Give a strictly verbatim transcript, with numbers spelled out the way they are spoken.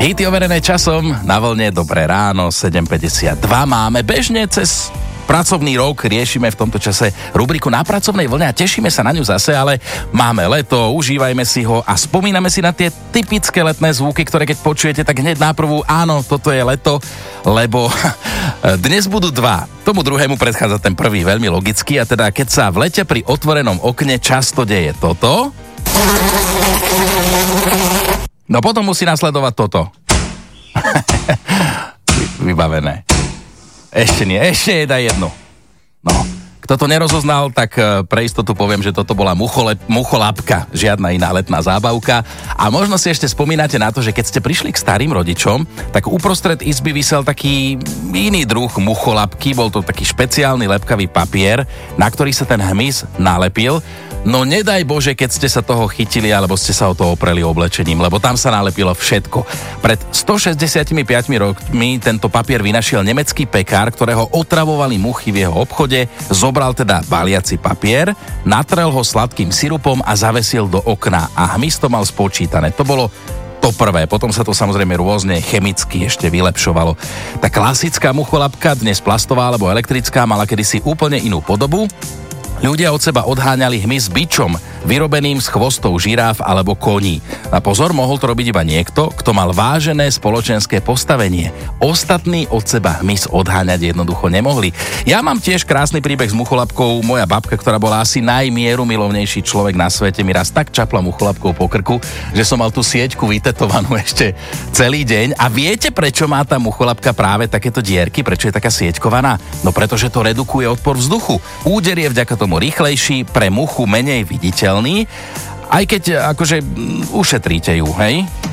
Hity overené časom na vlne. Dobré ráno, sedem päťdesiatdva. Máme bežne cez pracovný rok, riešime v tomto čase rubriku Na pracovnej vlne a tešíme sa na ňu zase, ale máme leto, užívajme si ho a spomíname si na tie typické letné zvuky, ktoré keď počujete, tak hneď náprvu áno, toto je leto, lebo dnes budú dva. Tomu druhému predchádza ten prvý, veľmi logicky, a teda keď sa v lete pri otvorenom okne často deje toto, no potom musí nasledovať toto. Vybavené. Ešte nie, ešte je daj jednu. No, kto to nerozoznal, tak pre istotu poviem, že toto bola muchole, mucholapka, žiadna iná letná zábavka. A možno si ešte spomínate na to, že keď ste prišli k starým rodičom, tak uprostred izby visel taký iný druh mucholapky, bol to taký špeciálny lepkavý papier, na ktorý sa ten hmyz nalepil. No nedaj Bože, keď ste sa toho chytili, alebo ste sa o to opreli oblečením, lebo tam sa nalepilo všetko. Pred stošesťdesiatpäť rokmi tento papier vynašiel nemecký pekár, ktorého otravovali muchy v jeho obchode, zobral teda baliaci papier, natrel ho sladkým sirupom a zavesil do okna a hmyz to mal spočítané. To bolo to prvé, potom sa to samozrejme rôzne chemicky ešte vylepšovalo. Tá klasická mucholapka, dnes plastová alebo elektrická, mala kedysi úplne inú podobu. Ľudia od seba odháňali hmyz bičom, vyrobeným z chvostov žiráf alebo koní. A pozor, mohol to robiť iba niekto, kto mal vážené spoločenské postavenie. Ostatní od seba hmyz odháňať jednoducho nemohli. Ja mám tiež krásny príbeh s mucholapkou. Moja babka, ktorá bola asi najmierumilovnejší človek na svete, mi raz tak čapla mucholapkou po krku, že som mal tú sieťku vytetovanú ešte celý deň. A viete, prečo má tá mucholapka práve takéto dierky? Prečo je taká sieťkovaná? No pretože to redukuje odpor vzduchu. Úder je vďaka tomu rýchlejší, pre muchu menej viditeľný, aj keď akože ušetríte ju, hej?